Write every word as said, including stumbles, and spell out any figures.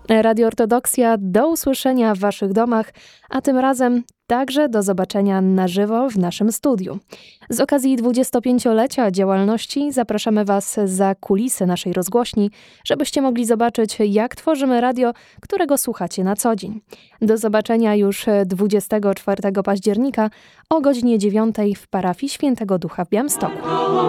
Radio Ortodoksja, do usłyszenia w Waszych domach, a tym razem także do zobaczenia na żywo w naszym studiu. Z okazji dwudziestopięciolecia działalności zapraszamy Was za kulisy naszej rozgłośni, żebyście mogli zobaczyć, jak tworzymy radio, którego słuchacie na co dzień. Do zobaczenia już dwudziestego czwartego października o godzinie dziewiątej w parafii Świętego Ducha w Białymstoku.